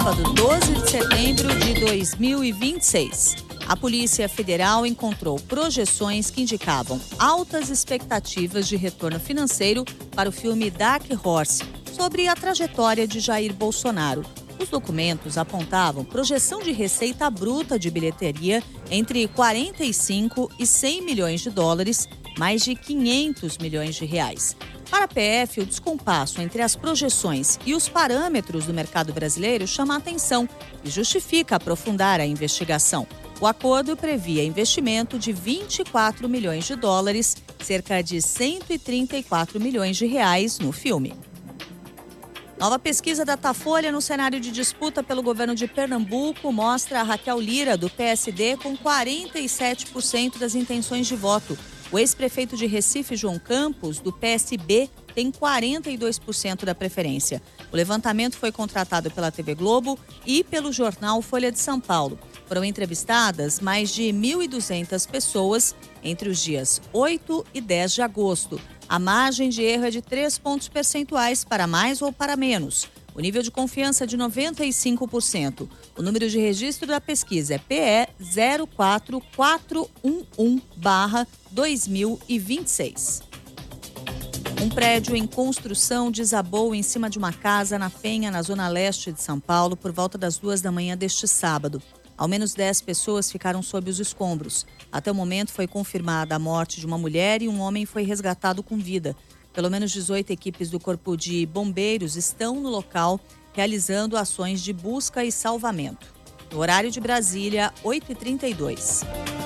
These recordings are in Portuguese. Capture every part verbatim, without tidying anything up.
sábado, doze de setembro de dois mil e vinte e seis. A Polícia Federal encontrou projeções que indicavam altas expectativas de retorno financeiro para o filme Dark Horse, sobre a trajetória de Jair Bolsonaro. Os documentos apontavam projeção de receita bruta de bilheteria entre quarenta e cinco e cem milhões de dólares, mais de quinhentos milhões de reais. Para a P F, o descompasso entre as projeções e os parâmetros do mercado brasileiro chama a atenção e justifica aprofundar a investigação. O acordo previa investimento de vinte e quatro milhões de dólares, cerca de cento e trinta e quatro milhões de reais no filme. Nova pesquisa da Datafolha no cenário de disputa pelo governo de Pernambuco mostra a Raquel Lira, do P S D, com quarenta e sete por cento das intenções de voto. O ex-prefeito de Recife, João Campos, do P S B, tem quarenta e dois por cento da preferência. O levantamento foi contratado pela T V Globo e pelo jornal Folha de São Paulo. Foram entrevistadas mais de mil e duzentas pessoas entre os dias oito e dez de agosto. A margem de erro é de três pontos percentuais para mais ou para menos. O nível de confiança é de noventa e cinco por cento. O número de registro da pesquisa é P E zero quatro quatro um um barra dois mil e vinte e seis. Um prédio em construção desabou em cima de uma casa na Penha, na zona leste de São Paulo, por volta das duas da manhã deste sábado. Ao menos dez pessoas ficaram sob os escombros. Até o momento foi confirmada a morte de uma mulher e um homem foi resgatado com vida. Pelo menos dezoito equipes do Corpo de Bombeiros estão no local realizando ações de busca e salvamento. No horário de Brasília, oito e trinta e dois.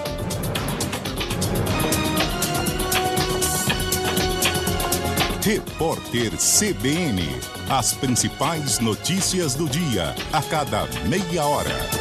Repórter C B N. As principais notícias do dia, a cada meia hora.